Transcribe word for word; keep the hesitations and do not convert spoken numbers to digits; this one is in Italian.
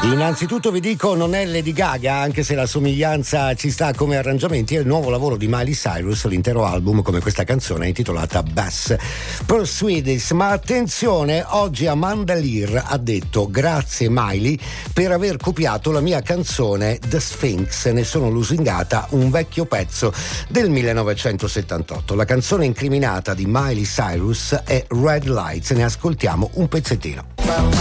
Innanzitutto vi dico, non è Lady Gaga, anche se la somiglianza ci sta come arrangiamenti, è il nuovo lavoro di Miley Cyrus, l'intero album come questa canzone intitolata Bass Pursuits. Ma attenzione, oggi Amanda Lear ha detto: grazie Miley per aver copiato la mia canzone The Sphinx, ne sono lusingata, un vecchio pezzo del millenovecentosettantotto. La canzone incriminata di Miley Cyrus è Red Lights, ne ascoltiamo un pezzettino.